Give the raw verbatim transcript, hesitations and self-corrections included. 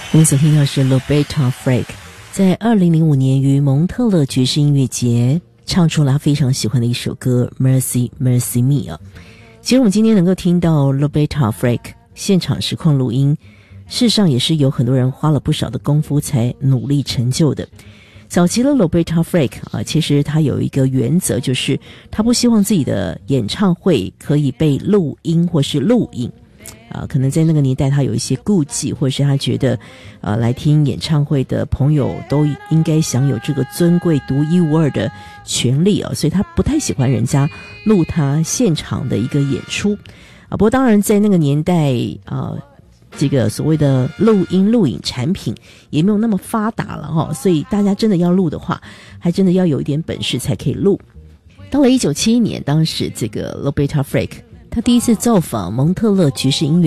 我们所听到是 Roberta Flack 在二零零五年于蒙特勒爵士音乐节唱出了他非常喜欢的一首歌 Mercy Mercy Me 啊。其实我们今天能够听到 Roberta Flack 现场实况录音，事实上也是有很多人花了不少的功夫才努力成就的。早期的 Roberta Flack 啊，其实他有一个原则，就是他不希望自己的演唱会可以被录音或是录影。啊，可能在那个年代他有一些顾忌，或者是他觉得呃，来听演唱会的朋友都应该享有这个尊贵独一无二的权利啊，所以他不太喜欢人家录他现场的一个演出啊。不过当然在那个年代啊，这个所谓的录音录影产品也没有那么发达了哈，所以大家真的要录的话，还真的要有一点本事才可以录。到了一九七一年，当时这个 Roberta Flack他第一次造访蒙特勒爵士音乐